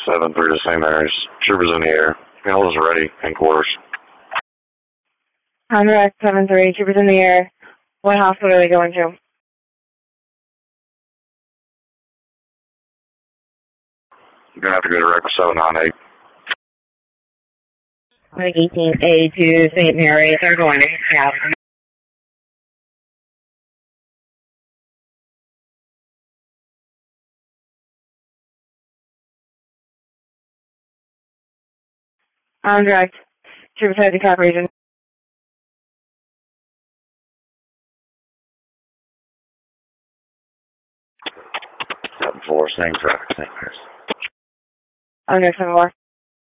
7-3 to St. Mary's. Troopers in the air. Panels ready. In quarters. Contact 7-3. Troopers in the air. What hospital are they going to? You're going to have to go direct with 798. 18A to St. Mary's. They're going to have. On direct. Troopers head to Cap region. 7-4, same traffic, St. Mary's. On direct 7-4.